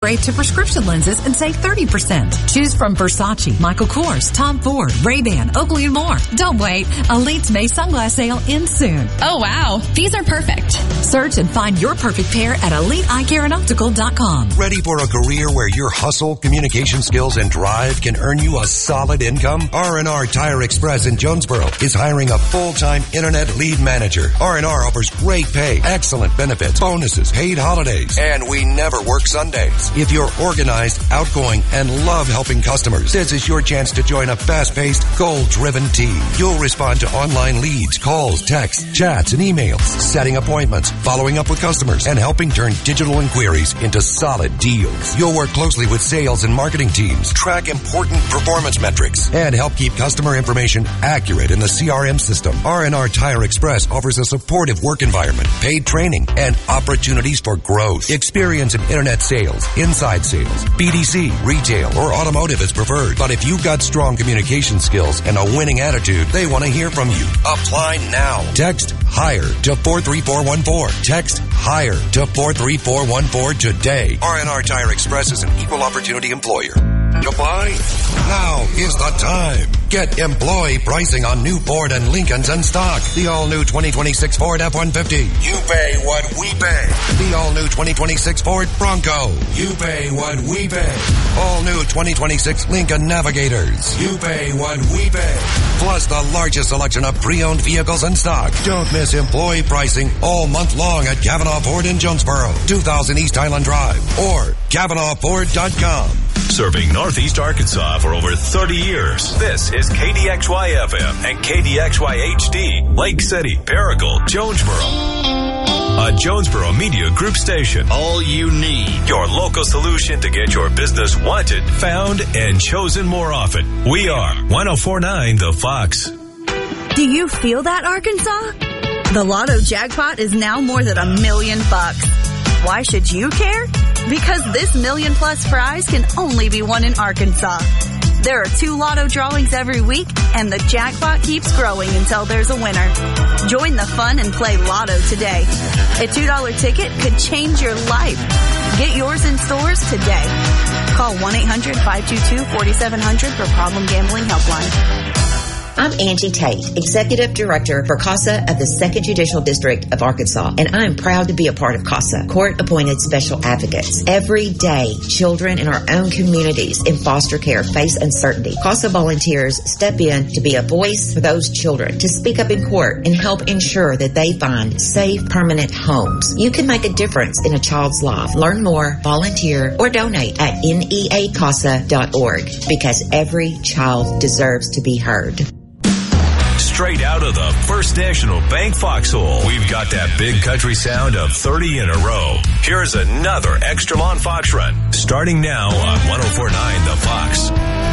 to prescription lenses and save 30%. Choose from Versace, Michael Kors, Tom Ford, Ray-Ban, Oakley, and more. Don't wait. Elite's May sunglass sale ends soon. Oh, wow. These are perfect. Search and find your perfect pair at EliteEyeCareAndOptical.com. Ready for a career where your hustle, communication skills, and drive can earn you a solid income? R&R Tire Express in Jonesboro is hiring a full-time internet lead manager. R&R offers great pay, excellent benefits, bonuses, paid holidays, and we never work Sundays. If you're organized, outgoing, and love helping customers, this is your chance to join a fast-paced, goal-driven team. You'll respond to online leads, calls, texts, chats, and emails, setting appointments, following up with customers, and helping turn digital inquiries into solid deals. You'll work closely with sales and marketing teams, track important performance metrics, and help keep customer information accurate in the CRM system. R&R Tire Express offers a supportive work environment, paid training, and opportunities for growth. Experience in internet sales, inside sales, BDC, retail, or automotive is preferred. But if you've got strong communication skills and a winning attitude, they want to hear from you. Apply now. Text HIRE to 43414. Text HIRE to 43414 today. R&R Tire Express is an equal opportunity employer. Apply? Now is the time. Get employee pricing on new Ford and Lincolns in stock. The all-new 2026 Ford F-150. You pay what we pay. The all-new 2026 Ford Bronco. You pay what we pay. All-new 2026 Lincoln Navigators. You pay what we pay. Plus the largest selection of pre-owned vehicles in stock. Don't miss employee pricing all month long at Cavanaugh Ford in Jonesboro, 2000 East Highland Drive, or CavanaughFord.com. Serving Northeast Arkansas for over 30 years. This is KDXY-FM and KDXY-HD, Lake City, Paragould, Jonesboro. A Jonesboro Media Group station. All you need. Your local solution to get your business wanted, found, and chosen more often. We are 104.9 The Fox. Do you feel that, Arkansas? The Lotto jackpot is now more than $1 million. Why should you care? Because this $1 million+ prize can only be won in Arkansas. There are 2 Lotto drawings every week, and the jackpot keeps growing until there's a winner. Join the fun and play Lotto today. A $2 ticket could change your life. Get yours in stores today. Call 1-800-522-4700 for Problem Gambling Helpline. I'm Angie Tate, Executive Director for CASA of the 2nd Judicial District of Arkansas, and I'm proud to be a part of CASA, Court-Appointed Special Advocates. Every day, children in our own communities in foster care face uncertainty. CASA volunteers step in to be a voice for those children, to speak up in court and help ensure that they find safe, permanent homes. You can make a difference in a child's life. Learn more, volunteer, or donate at neacasa.org, because every child deserves to be heard. Straight out of the First National Bank Foxhole, we've got that big country sound of 30 in a row. Here's another Extra Long Fox Run, starting now on 104.9 The Fox.